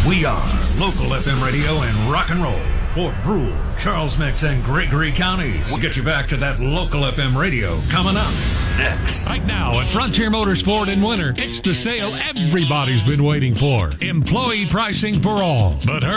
We are local FM radio and rock and roll for Brule, Charles Mix, and Gregory counties. We'll get you back to that local FM radio coming up next. Right now at Frontier Motorsport in Winter, it's the sale everybody's been waiting for. Employee pricing for all. But